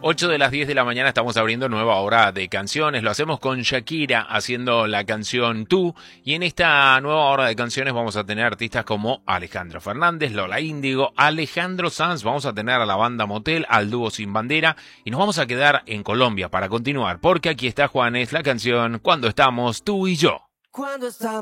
8 de las 10 de la mañana estamos abriendo nueva hora de canciones. Lo hacemos con Shakira haciendo la canción Tú. Y en esta nueva hora de canciones vamos a tener artistas como Alejandro Fernández, Lola Índigo, Alejandro Sanz. Vamos a tener a la banda Motel, al dúo Sin Bandera. Y nos vamos a quedar en Colombia para continuar. Porque aquí está Juanes, la canción Cuando estamos tú y yo. Cuando estamos